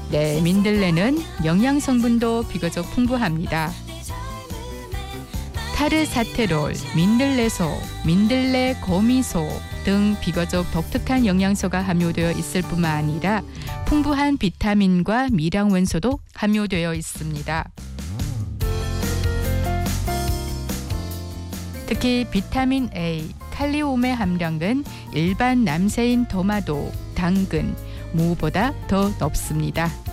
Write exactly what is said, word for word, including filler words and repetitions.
네, 민들레는 영양 성분도 비교적 풍부합니다. 타르사테롤, 민들레소, 민들레 거미소 등 비교적 독특한 영양소가 함유되어 있을 뿐만 아니라 풍부한 비타민과 미량 원소도 함유되어 있습니다. 특히 비타민 A, 칼리움의 함량은 일반 남새인 도마도, 당근, 무보다 더 높습니다.